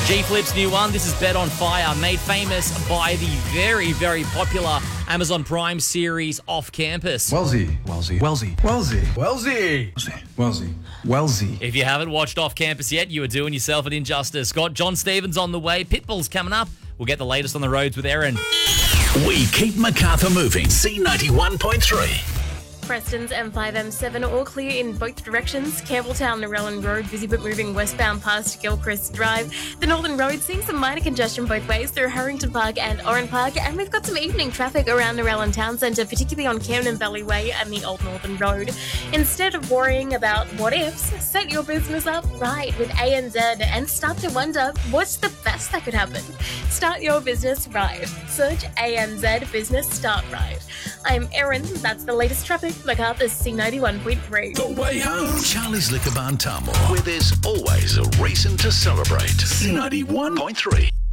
G Flip's new one. This is Bet on Fire, made famous by the very, very popular Amazon Prime series Off Campus. Wellesley. If you haven't watched Off Campus yet, you are doing yourself an injustice. Got John Stevens on the way. Pitbull's coming up. We'll get the latest on the roads with Erin. We keep Macarthur moving. C91.3. Preston's M5-M7 all clear in both directions. Campbelltown Narellan Road busy but moving westbound past Gilchrist Drive. The Northern Road seeing some minor congestion both ways through Harrington Park and Oran Park, and we've got some evening traffic around Narellan Town Centre, particularly on Camden Valley Way and the Old Northern Road. Instead of worrying about what ifs, set your business up right with ANZ and start to wonder what's the best that could happen. Start your business right. Search ANZ Business Start Right. I'm Erin. That's the latest traffic. Macarthur's C91.3. The way home. Charlie's Liquor Barn Tamworth, where there's always a reason to celebrate. C91.3.